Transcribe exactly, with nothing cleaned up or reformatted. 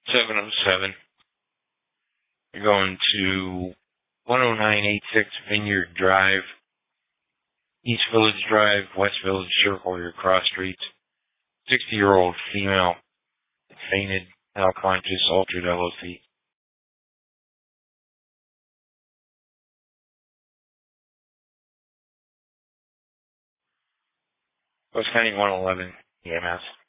seven oh seven. You're going to one oh nine eighty-six Vineyard Drive, East Village Drive, West Village Circle, your cross streets. sixty-year-old female, fainted, now conscious, altered L O C. West County one eleven, E M S.